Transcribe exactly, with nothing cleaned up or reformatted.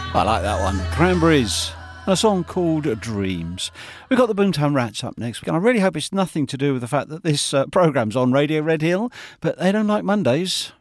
I like that one. Cranberries. A song called Dreams. We've got the Boomtown Rats up next. And I really hope it's nothing to do with the fact that this uh, programme's on Radio Red Hill, but they don't like Mondays.